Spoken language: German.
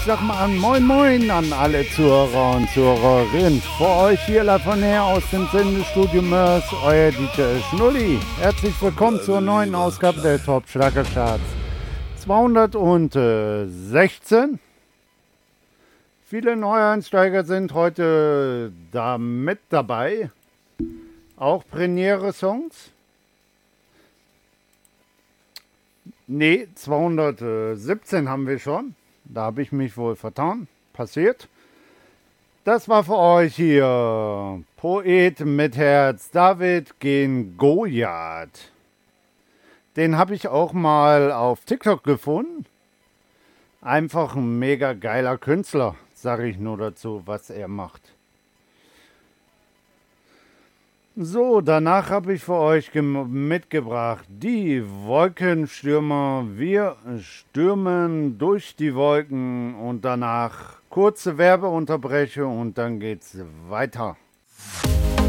sag mal Moin Moin an alle Zuhörer und Zuhörerinnen. Vor euch hier live von her aus dem Sendestudio Mörs, euer DJ Schnulli. Herzlich willkommen zur neuen Ausgabe der Top Schlagercharts 216. Viele Neueinsteiger sind heute da mit dabei. Auch Premiere-Songs. Nee, 217 haben wir schon. Da habe ich mich wohl vertan. Passiert. Das war für euch hier Poet mit Herz, David gegen Goliath. Den habe ich auch mal auf TikTok gefunden. Einfach ein mega geiler Künstler, sage ich nur dazu, was er macht. So, danach habe ich für euch mitgebracht die Wolkenstürmer. Wir stürmen durch die Wolken und danach kurze Werbeunterbrechung und dann geht's weiter.